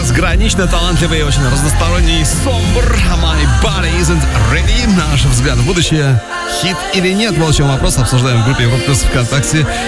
Безгранично талантливый и очень разносторонний Somber My Body Isn't Ready. Наш взгляд в будущее. Хит или нет? Вот в чем вопрос. Обсуждаем в группе Европа Плюс ВКонтакте.